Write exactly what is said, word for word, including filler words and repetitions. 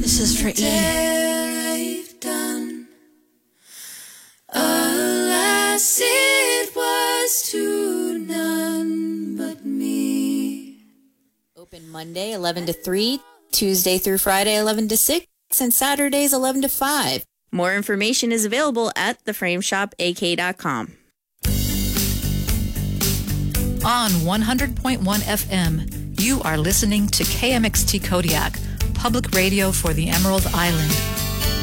This is for Ian. Done. Alas, it was to none but me. Open Monday, eleven to three, Tuesday through Friday, eleven to six, and Saturdays, eleven to five. More information is available at the frame shop a k dot com. On one hundred point one F M, you are listening to K M X T Kodiak, public radio for the Emerald Island.